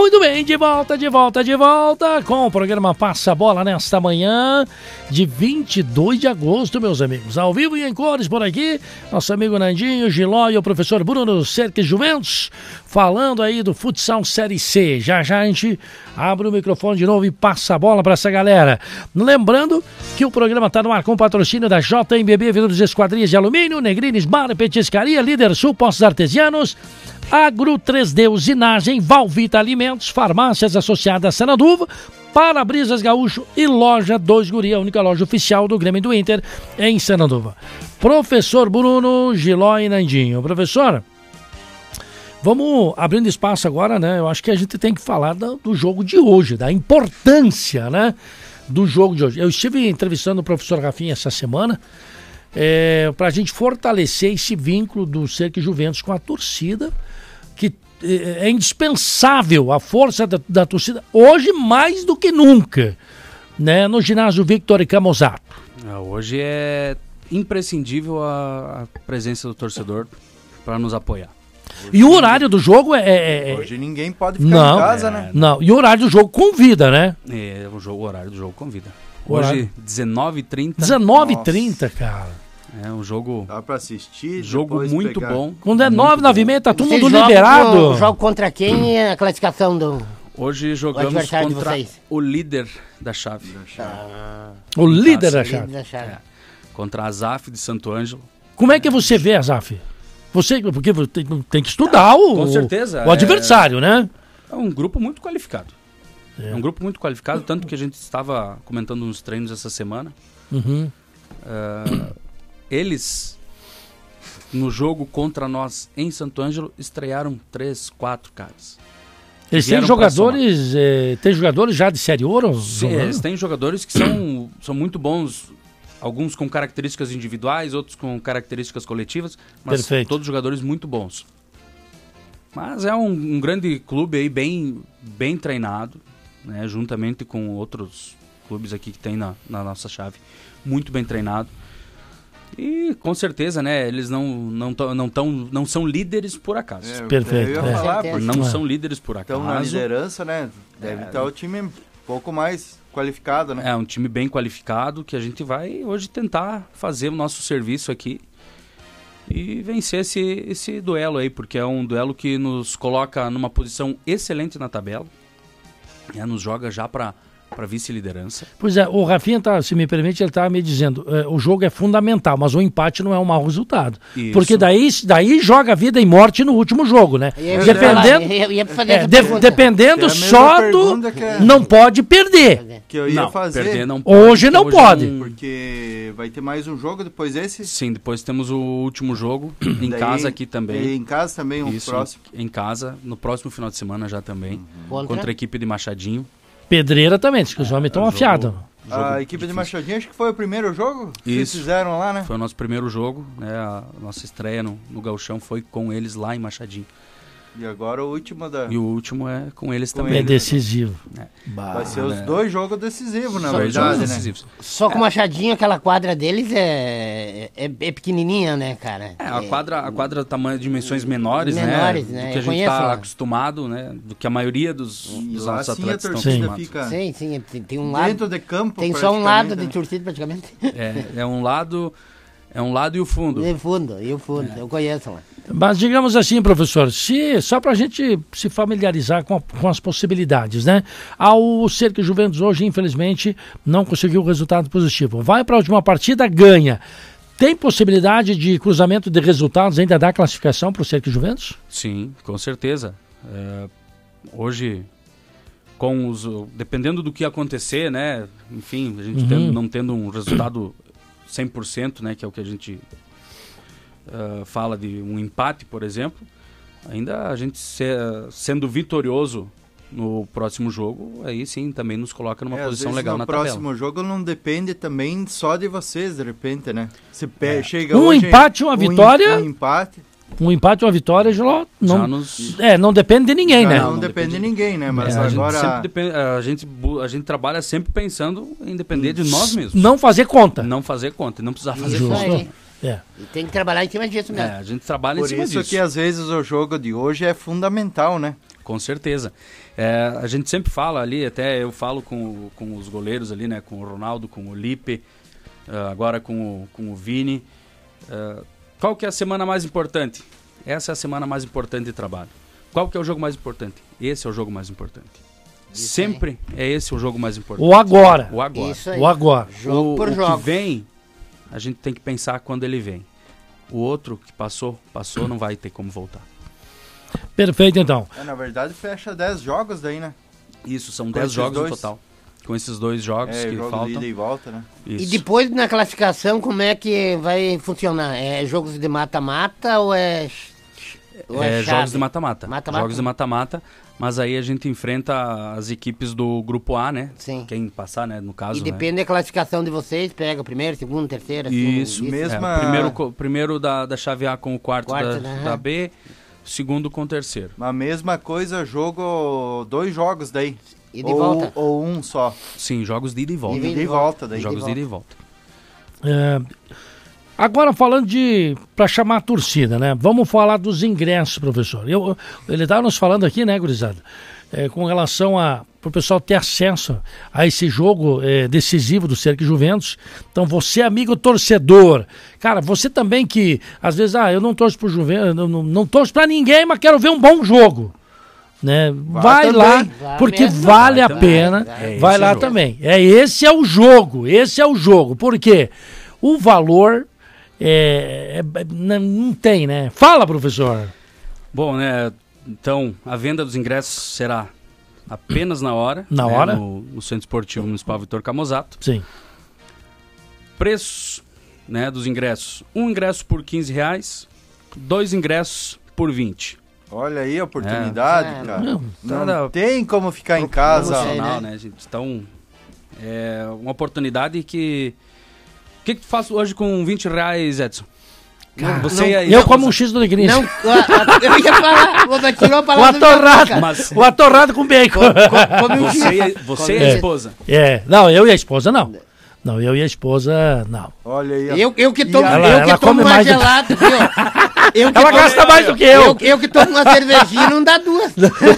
Muito bem, de volta com o programa Passa a Bola nesta manhã de 22 de agosto, meus amigos. Ao vivo e em cores por aqui, nosso amigo Nandinho, Giló e o professor Bruno Cerques Juventus, falando aí do futsal Série C. Já a gente abre o microfone de novo e passa a bola para essa galera. Lembrando que o programa está no ar com patrocínio da JMBB, Vidros Esquadrias de Alumínio, Negrines Bar, Petiscaria, Líder Sul, Postos Artesianos, Agro 3D Usinagem, Valvita Alimentos, Farmácias Associadas Sananduva, Para-Brisas Gaúcho e Loja 2 Guri, a única loja oficial do Grêmio do Inter em Sananduva. Professor Bruno, Giló e Nandinho. Professor, vamos abrindo espaço agora, né? Eu acho que a gente tem que falar do jogo de hoje, da importância, né, do jogo de hoje. Eu estive entrevistando o professor Rafinha essa semana, para a gente fortalecer esse vínculo do Cerques Juventus com a torcida, que é indispensável a força da torcida, hoje mais do que nunca, né, no ginásio Victor Camozato. Hoje é imprescindível a presença do torcedor para nos apoiar. E o horário do jogo Hoje ninguém pode ficar em casa, né? Não, e o horário do jogo convida, né? O horário do jogo convida. Hoje, 19h30. 19h30, cara. É um jogo... Dá pra assistir. Jogo muito bom. Quando é 9, 9h30, tá todo mundo Vocês liberado. jogo contra quem é a classificação do... Hoje jogamos adversário de contra vocês? o líder da chave. O líder da chave. Contra a Azaf de Santo Ângelo. Como é que você vê, Azaf? Porque tem que estudar com certeza, o adversário, né? É um grupo muito qualificado. É um grupo muito qualificado, tanto que a gente estava comentando nos treinos essa semana. Uhum. Eles, no jogo contra nós em Santo Ângelo, estrearam 3, 4 caras. Eles têm jogadores, tem jogadores já de Série Ouro? Sim, eles têm jogadores que são muito bons, alguns com características individuais, outros com características coletivas, mas todos jogadores muito bons. Mas é um grande clube aí, bem treinado, né, juntamente com outros clubes aqui que tem na nossa chave, muito bem treinado. E com certeza, né, eles não são líderes por acaso. Perfeito. Eu ia falar, não são líderes por acaso. Então na liderança, né, deve estar o time um pouco mais qualificado, né? É um time bem qualificado que a gente vai hoje tentar fazer o nosso serviço aqui e vencer esse duelo aí, porque é um duelo que nos coloca numa posição excelente na tabela, nos joga já para vice-liderança. Pois é, o Rafinha, se me permite, ele estava me dizendo, o jogo é fundamental, mas o empate não é um mau resultado. Isso. Porque daí joga vida e morte no último jogo, né? Dependendo só não pode perder. Que eu ia fazer. Perder não pode. Hoje não pode. Porque vai ter mais um jogo depois desse? Sim, depois temos o último jogo, em casa aqui também. E em casa também, próximo? Em casa, no próximo final de semana já também, contra a equipe de Machadinho. Pedreira também, que os homens estão afiados. A equipe de Machadinho, acho que foi o primeiro jogo que eles fizeram lá, né? Foi o nosso primeiro jogo, né? A nossa estreia no Gauchão foi com eles lá em Machadinho. E agora o último E o último é com eles também. É decisivo. Vai ser os dois jogos decisivos, na verdade, né? Só com o Machadinho, aquela quadra deles é pequenininha, né, cara? A quadra tamanho, dimensões menores, né? Do que a gente está acostumado, né? Do que a maioria dos nossos atletas estão acostumados. Fica sim, tem um lado dentro de campo, tem só um lado de torcida praticamente. É um lado e o fundo. E o fundo, eu conheço lá. Mas digamos assim, professor, só para a gente se familiarizar com as possibilidades, né? O Cerques Juventus hoje, infelizmente, não conseguiu o resultado positivo. Vai para a última partida, ganha. Tem possibilidade de cruzamento de resultados ainda dar classificação para o Cerques Juventus? Sim, com certeza. Hoje, dependendo do que acontecer, né? Enfim, a gente não tendo um resultado 100%, né? Que é o que a gente fala de um empate, por exemplo, ainda a gente sendo vitorioso no próximo jogo, aí sim também nos coloca numa posição legal na tabela. O próximo jogo não depende também só de vocês, de repente, né? Se chega um hoje, empate, uma vitória. Um empate. Um empate, uma vitória, não depende de ninguém, né? Não depende de ninguém, né? Mas agora... A gente trabalha sempre pensando em depender de nós mesmos. Não fazer conta. Não fazer conta, não precisar fazer Justo. conta. E tem que trabalhar em cima disso mesmo. A gente trabalha em cima disso. Por isso que às vezes o jogo de hoje é fundamental, né? Com certeza. A gente sempre fala ali, até eu falo com os goleiros ali, né? Com o Ronaldo, com o Lipe, agora com o Vini. Qual que é a semana mais importante? Essa é a semana mais importante de trabalho. Qual que é o jogo mais importante? Esse é o jogo mais importante. Isso sempre é esse o jogo mais importante. O agora. O agora. Isso aí. O agora. Jogo por jogo. O que vem, a gente tem que pensar quando ele vem. O outro que passou, não vai ter como voltar. Perfeito, então. Na verdade, fecha 10 jogos daí, né? Isso, são 10 jogos no total. Com esses 2 jogos que jogo faltam. de ida e volta, né? Isso. E depois, na classificação, como é que vai funcionar? É jogos de mata-mata ou é jogos de mata-mata. Mata-mata? Jogos de mata-mata, mas aí a gente enfrenta as equipes do grupo A, né? Sim. Quem passar, né? No caso, E depende da classificação de vocês, pega o primeiro, segundo, terceiro, assim. Isso. Mesma- Primeiro da chave A com o quarto da B, segundo com o terceiro. A mesma coisa, jogo, 2 jogos daí. E de volta. Ou um só. Sim, jogos de ida e volta. Ida e volta daí. Jogos de ida e volta. Agora falando para chamar a torcida, né? Vamos falar dos ingressos, professor. Ele estava nos falando aqui, né, gurizada? Com relação para o pessoal ter acesso a esse jogo decisivo do Cercle Juventus. Então, você, amigo torcedor, cara, você também que, às vezes, eu não torço pro Juventus, não torço para ninguém, mas quero ver um bom jogo. Né? Vai lá, porque mesmo. vale a pena. Vai lá também. Esse é o jogo. Por quê? O valor não tem, né? Fala, professor. Bom, né? Então, a venda dos ingressos será apenas na hora. Na hora? No Centro Esportivo Municipal Vitor Camozato. Sim. Preços, né, dos ingressos. 1 ingresso por R$15, 2 ingressos por 20. Olha aí a oportunidade, cara. Não tem como ficar em casa. Promocional, né, gente? Então, é uma oportunidade que... O que tu faz hoje com R$20, Edson? Cara, eu como um X do Negrinho. Não, eu ia falar, vou tirar a palavra. O atorrado com bacon. Você e a esposa. Não, eu e a esposa não. Não, eu e a esposa não. Olha aí. Eu que tomo, ela tomo mais gelado, viu? Ela gasta mais do que eu. Eu que tomo uma cervejinha não dá 2.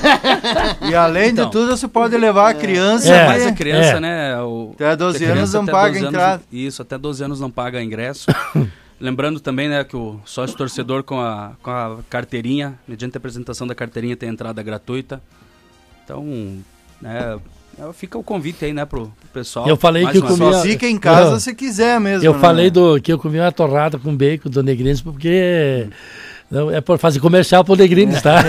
E além de tudo, você pode levar a criança. Mas a criança, né? Até 12 anos não paga entrada. Isso, até 12 anos não paga ingresso. Lembrando também, né, que o sócio torcedor com a carteirinha, mediante a apresentação da carteirinha, tem entrada gratuita. Então, né, fica o convite aí, né, pro pessoal. Eu falei que eu comia... Só fica em casa se quiser mesmo. Eu falei que eu comi uma torrada com bacon do Negrines, porque não, é por fazer comercial pro Negrines, tá?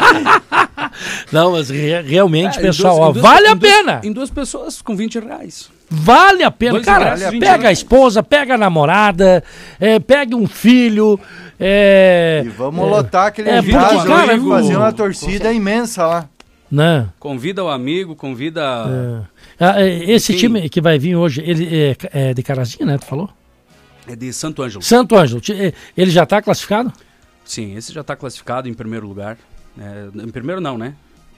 Não, mas realmente, pessoal, vale a pena. Em 2 pessoas com R$20. Vale a pena, cara. Pega a esposa, pega a namorada, pega um filho. E vamos lotar aquele ginásio, cara, fazer uma torcida imensa lá. Né? Convida o amigo, convida... Esse time que vai vir hoje, ele é de Carazinho, né? Tu falou? É de Santo Ângelo. Santo Ângelo. Ele já está classificado? Sim, esse já está classificado em primeiro lugar. Em primeiro não, né?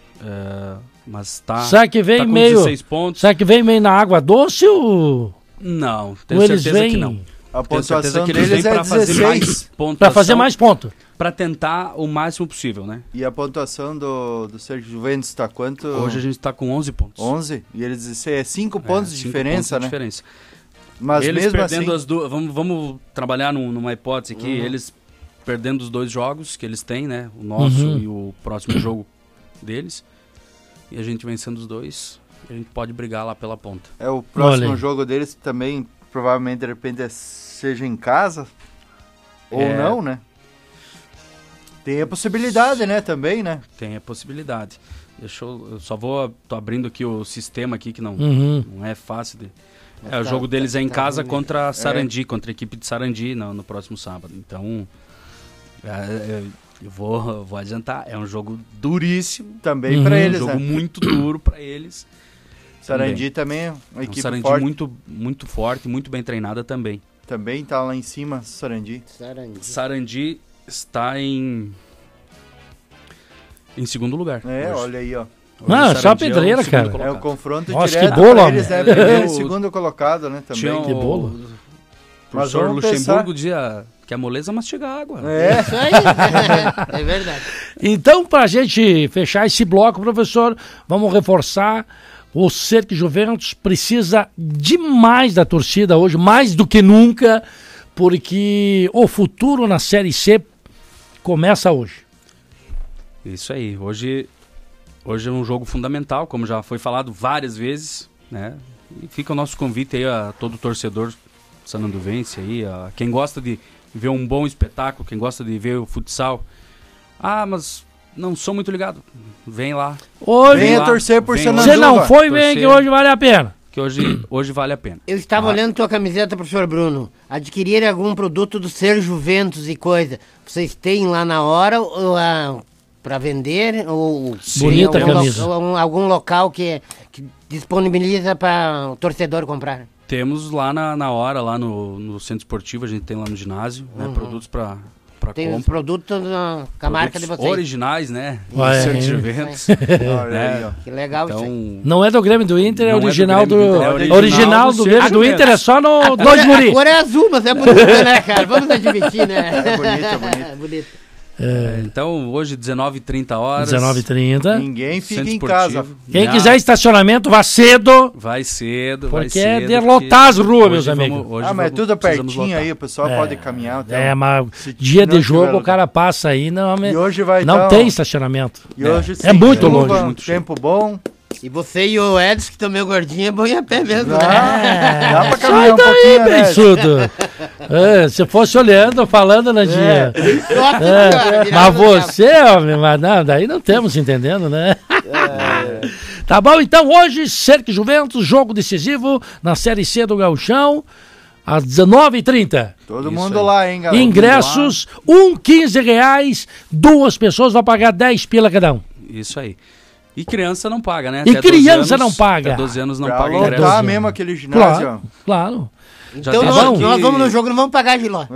Mas tá. Será que vem tá com meio 16 pontos. Será que vem meio na água doce ou não? Tenho certeza que não. A pontuação que eles deles vêm é para fazer mais pontos. Para fazer mais pontos. Para tentar o máximo possível, né? E a pontuação do Cercle Juventus está quanto? Hoje a gente está com 11 pontos. 11? E eles dizem 5 pontos de diferença, né? Diferença. Mas eles mesmo perdendo assim... as duas, vamos trabalhar numa hipótese aqui, eles perdendo os 2 jogos que eles têm, né? O nosso e o próximo jogo deles. E a gente vencendo os 2, a gente pode brigar lá pela ponta. O próximo jogo deles também, provavelmente, de repente, seja em casa. Ou não, né? Tem a possibilidade, né? Também, né? Tem a possibilidade. Eu só tô abrindo aqui o sistema aqui, que não é fácil de... o jogo deles é em casa contra a Sarandi, contra a equipe de Sarandi no próximo sábado. Então, eu vou adiantar, é um jogo duríssimo. Também para eles, um jogo muito duro para eles. Sarandi também é uma equipe Sarandi forte. muito, muito forte, muito bem treinada também. Também tá lá em cima, Sarandi. Sarandi está em segundo lugar. Hoje. Olha aí, ó. Só a pedreira, cara. É o confronto Nossa, direto que bolo, pra eles, né? Primeiro e segundo colocado, né? Também. Tinha que bolo. O professor Luxemburgo dizia Que a moleza mastiga água. É isso aí. É verdade. Então, pra gente fechar esse bloco, professor, vamos reforçar. O Cerque Juventus precisa demais da torcida hoje, mais do que nunca, porque o futuro na Série C começa hoje. Isso aí. Hoje é um jogo fundamental, como já foi falado várias vezes, né? E fica o nosso convite aí a todo torcedor sananduvense aí, a quem gosta de ver um bom espetáculo, quem gosta de ver o futsal. Ah, mas não sou muito ligado. Vem lá. Venha torcer por Sananduva. Você não foi, vem que hoje vale a pena. Que hoje vale a pena. Eu estava olhando tua camiseta, professor Bruno. Adquirir algum produto do Ser Juventus e coisa. Vocês têm lá na hora para vender? Ou bonita camisa. Algum local que disponibiliza para o torcedor comprar? Temos lá na hora, lá no centro esportivo, a gente tem lá no ginásio, né, produtos para tem compra. os produtos com a marca de vocês. Originais, né? Cerque Juventus. Que legal então, isso aí. Não é do Grêmio do Inter, é original do original do Grêmio do Inter, é só no Dois Muri. A cor é azul, mas é bonita, né, cara? Vamos admitir, né? É bonito. Então, hoje, 19h30 horas. 19h30. Ninguém fica em casa. Quem quiser estacionamento, vá cedo. Vai cedo, porque é de lotar as ruas, meus amigos. Mas é tudo pertinho aí, o pessoal pode caminhar. Mas dia de jogo o cara passa aí, e hoje vai não tem estacionamento. E hoje é muito longe. Muito tempo bom. E você e o Edson, que estão meio gordinho, é bom ir a pé mesmo, né? Dá pra caminhar um pouquinho, né? Se fosse olhando, falando, Nandinha. Mas você, homem, mas não, daí não temos entendendo, né? Tá bom, então hoje, Cerque Juventus, jogo decisivo na Série C do Gauchão, às 19h30. Todo mundo lá, hein, galera? Ingressos, R$15, 2 pessoas vão pagar 10 pila cada um. Isso aí. E criança não paga, né? E criança não paga. Até 12 anos não pra paga ingresso. Lotar mesmo aquele ginásio. Claro. Então nós vamos no jogo, não vamos pagar, Giló.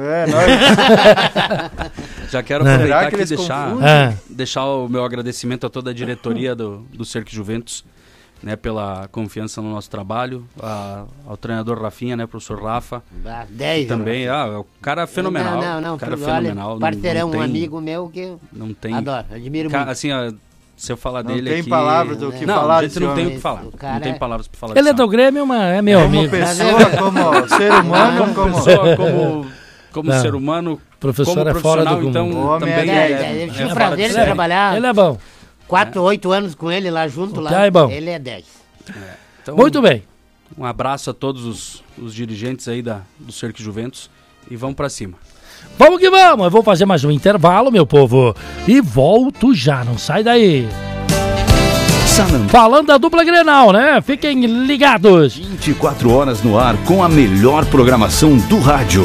Já quero aproveitar aqui e deixar o meu agradecimento a toda a diretoria do Cerque Juventus, né, pela confiança no nosso trabalho, ao treinador Rafinha, né, professor Rafa. 10 também, o cara é fenomenal. Não, cara olha, fenomenal. Parceirão, um amigo meu que não tem, adoro, admiro muito. Assim, se eu falar dele aqui... Não tem palavras do que falar. A gente não tem o que falar. Não tem palavras para falar. Ele é do Grêmio, mas é meu amigo. Como pessoa, como ser humano, como ser humano, professor como é fora do profissional, então também eu tive o prazer de trabalhar. Ele é bom. 4, 8 anos com ele lá junto, lá. É bom. Ele é 10. Então, muito bem. Um abraço a todos os dirigentes aí do Cerque Juventus e vamos para cima. Vamos que vamos, eu vou fazer mais um intervalo, meu povo, e volto já, não sai daí. Falando da dupla Grenal, né? Fiquem ligados. 24 horas no ar com a melhor programação do rádio.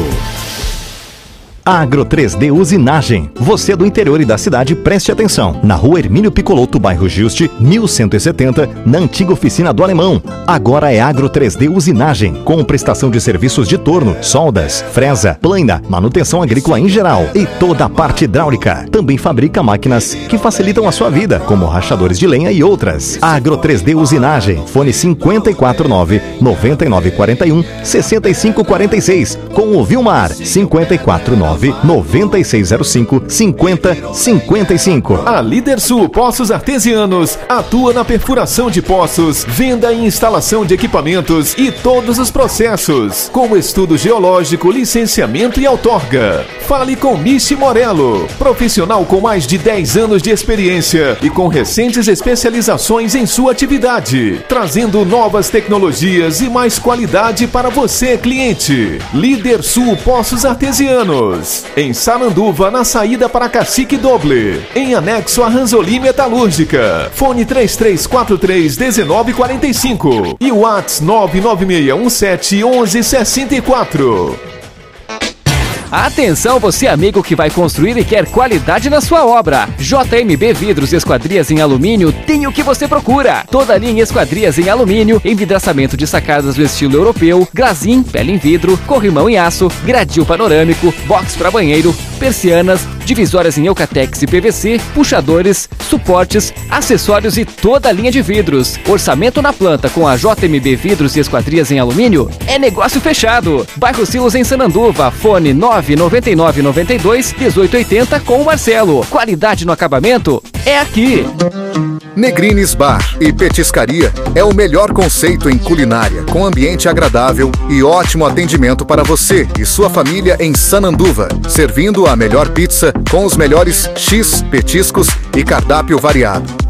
Agro 3D Usinagem. Você do interior e da cidade, preste atenção. Na rua Hermínio Picoloto, bairro Juste, 1170, na antiga oficina do Alemão. Agora é Agro 3D Usinagem, com prestação de serviços de torno, soldas, fresa, plana, manutenção agrícola em geral e toda a parte hidráulica. Também fabrica máquinas que facilitam a sua vida, como rachadores de lenha e outras. Agro 3D Usinagem. Fone 549-9941-6546. Com o Vilmar, 549-9605-5055. A Líder Sul Poços Artesianos atua na perfuração de poços, venda e instalação de equipamentos e todos os processos, como estudo geológico, licenciamento e outorga. Fale com Michi Morello, profissional com mais de 10 anos de experiência e com recentes especializações em sua atividade, trazendo novas tecnologias e mais qualidade para você, cliente. Líder Sul Poços Artesianos, em Sananduva, na saída para Cacique Doble, em anexo a Ranzoli Metalúrgica. Fone 3343-1945 e WhatsApp 99617-1164. Atenção, você amigo que vai construir e quer qualidade na sua obra. JMB Vidros e Esquadrias em Alumínio tem o que você procura. Toda linha esquadrias em alumínio, envidraçamento de sacadas do estilo europeu, glazim, pele em vidro, corrimão em aço, gradil panorâmico, box para banheiro, persianas, divisórias em Eucatex e PVC, puxadores, suportes, acessórios e toda a linha de vidros. Orçamento na planta com a JMB Vidros e Esquadrias em Alumínio é negócio fechado. Bairro Silos em Sananduva, fone 9 99992-1880 com o Marcelo. Qualidade no acabamento é aqui. Negrines Bar e Petiscaria é o melhor conceito em culinária, com ambiente agradável e ótimo atendimento para você e sua família em Sananduva, servindo a melhor pizza com os melhores X, petiscos e cardápio variado.